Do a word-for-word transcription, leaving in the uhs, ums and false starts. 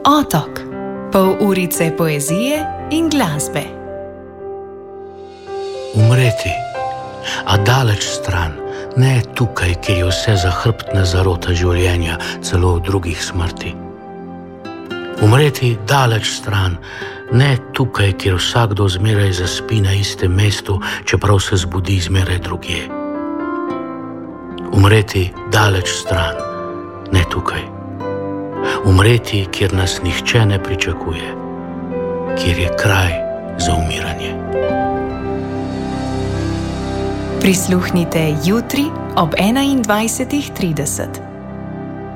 Otok, pol urice poezije in glasbe. Umreti, a daleč stran, ne tukaj, kjer je vse zahrbtna zarota življenja, celo v drugih smrti. Umreti daleč stran, ne tukaj, kjer vsakdo zmeraj zaspi na istem mestu, čeprav se zbudi zmeraj drugje. Umreti daleč stran, ne tukaj. Umreti, kjer nas nihče ne pričakuje, kjer je kraj za umiranje. Prisluhnite jutri ob enaindvajsetih trideset.